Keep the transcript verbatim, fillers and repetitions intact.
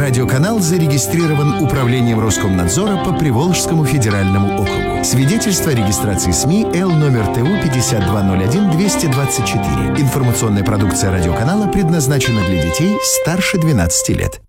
Радиоканал зарегистрирован Управлением Роскомнадзора по Приволжскому федеральному округу. Свидетельство о регистрации СМИ Л номер Т У пятьдесят два ноль один двести двадцать четыре. Информационная продукция радиоканала предназначена для детей старше двенадцати лет.